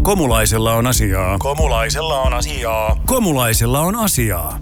Komulaisella on asiaa. Komulaisella on asiaa. Komulaisella on asiaa.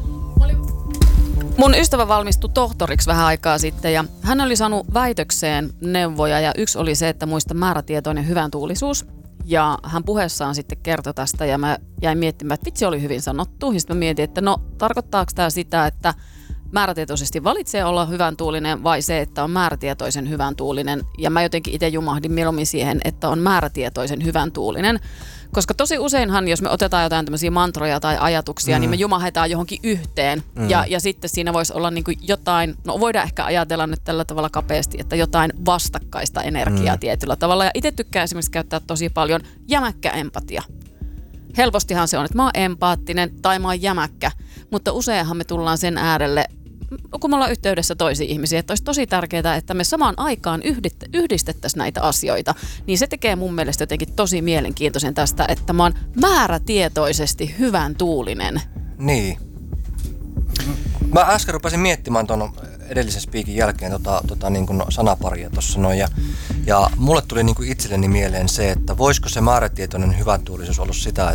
Mun ystävä valmistui tohtoriksi vähän aikaa sitten ja hän oli saanut väitökseen neuvoja ja yksi oli se, että muista määrätietoinen hyvän tuulisuus. Ja hän puheessaan sitten kertoi tästä ja mä jäin miettimään, että vitsi oli hyvin sanottu. Ja sitten mä mietin, että no tarkoittaako tämä sitä, että määrätietoisesti valitsee olla hyvän tuulinen vai se, että on määrätietoisen hyvän tuulinen. Ja mä jotenkin itse jumahdin mieluummin siihen, että on määrätietoisen hyvän tuulinen. Koska tosi useinhan, jos me otetaan jotain tämmöisiä mantroja tai ajatuksia, niin me jumahdetaan johonkin yhteen. Ja sitten siinä voisi olla niin kuin jotain, no voidaan ehkä ajatella nyt tällä tavalla kapeasti, että jotain vastakkaista energiaa tietyllä tavalla. Ja itse tykkään esimerkiksi käyttää tosi paljon jämäkkä empatia. Helpostihan se on, että mä oon empaattinen tai mä oon jämäkkä, mutta useinhan me tullaan sen äärelle, kun me ollaan yhteydessä toisiin ihmisiin, että olisi tosi tärkeää, että me samaan aikaan yhdistettäisiin näitä asioita, niin se tekee mun mielestä jotenkin tosi mielenkiintoisen tästä, että mä oon määrätietoisesti hyvän tuulinen. Niin. Mä äsken rupesin miettimään tuon edellisen speakin jälkeen niin kuin sanaparia tuossa noin, ja mulle tuli niin kuin itselleni mieleen se, että voisiko se määrätietoinen hyvän tuulisuus olla sitä,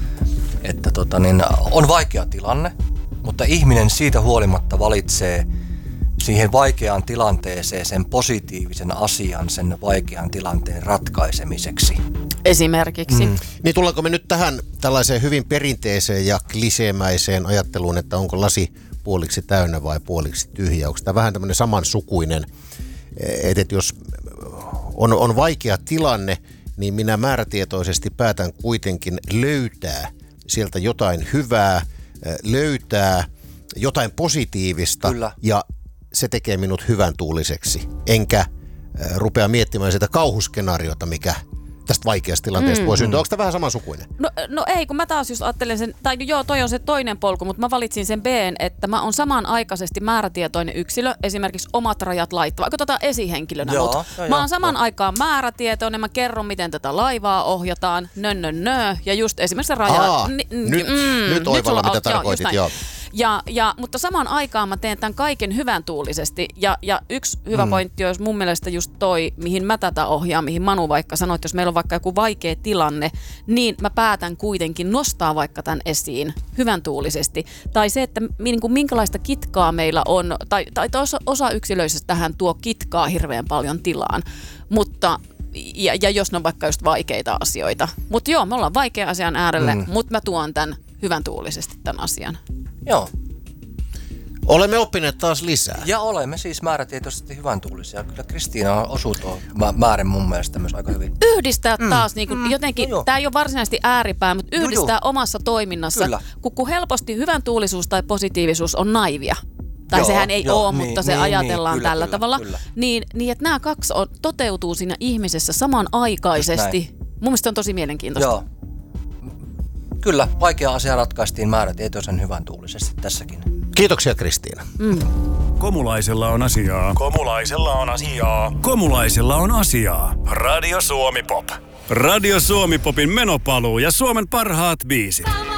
että on vaikea tilanne, mutta ihminen siitä huolimatta valitsee siihen vaikeaan tilanteeseen sen positiivisen asian sen vaikean tilanteen ratkaisemiseksi. Esimerkiksi. Niin tullaanko me nyt tähän tällaiseen hyvin perinteiseen ja kliseemäiseen ajatteluun, että onko lasi puoliksi täynnä vai puoliksi tyhjä? Onko tämä vähän tämmöinen samansukuinen, että jos on vaikea tilanne, niin minä määrätietoisesti päätän kuitenkin löytää sieltä jotain hyvää, löytää jotain positiivista. Kyllä. Ja se tekee minut hyvän tuuliseksi. Enkä rupea miettimään sitä kauhuskenaariota, mikä tästä vaikeasta tilanteesta voi syntyä. Onko tämä vähän samansukuinen? No ei, kun mä taas just ajattelen sen, tai joo, toi on se toinen polku, mutta mä valitsin sen B:n, että mä oon samanaikaisesti määrätietoinen yksilö, esimerkiksi omat rajat laittava, vaikka esihenkilönä mä oon saman aikaan määrätietoinen, mä kerron, miten tätä laivaa ohjataan, ja just esimerkiksi raja... Nyt oivalla, mitä tarkoitit, joo. Mutta samaan aikaan mä teen tämän kaiken hyvän tuulisesti. Ja yksi hyvä pointti olisi mun mielestä just toi, mihin mä tätä ohjaan, mihin Manu vaikka sanoi, että jos meillä on vaikka joku vaikea tilanne, niin mä päätän kuitenkin nostaa vaikka tämän esiin hyvän tuulisesti. Tai se, että minkälaista kitkaa meillä on, tai osa yksilöisistä tähän tuo kitkaa hirveän paljon tilaan. Mutta ja jos ne on vaikka just vaikeita asioita. Mutta joo, me ollaan vaikea asian äärelle, mutta mä tuon tämän hyvän tuulisesti tämän asian. Joo. Olemme oppineet taas lisää. Ja olemme siis määrätietoisesti hyvän tuulisia. Kyllä Kristiina osuu tuo määrän mun mielestä myös aika hyvin. Yhdistää taas niin kuin jotenkin, tämä ei ole varsinaisesti ääripää, mutta yhdistää omassa toiminnassa. Kun helposti hyvän tuulisuus tai positiivisuus on naivia. Tai sehän ei ole, mutta se ajatellaan tällä tavalla. Kyllä. Niin, että nämä kaksi toteutuu siinä ihmisessä samanaikaisesti. Mun mielestä on tosi mielenkiintoista. Joo. Kyllä, vaikea asia ratkaistiin määrätietoisen hyvän tuulisesti tässäkin. Kiitoksia Kristiina. Komulaisella on asiaa. Komulaisella on asiaa. Komulaisella on asiaa. Radio Suomi Pop. Radio Suomi Popin menopaluu ja Suomen parhaat biisit.